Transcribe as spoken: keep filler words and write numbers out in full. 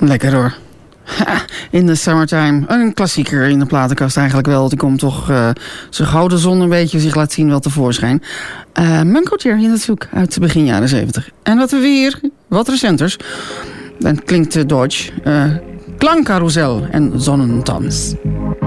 Lekker hoor. Ha, in the summertime. Een klassieker in de platenkast eigenlijk wel. Die komt toch uh, zijn gouden zon een beetje zich laat zien wel tevoorschijn. Uh, Mungo Jerry in het zoek uit begin jaren zeventig. En wat we weer, wat recenters. Dan klinkt uh, Dodge. Uh, Klankcarousel en Zonnentans.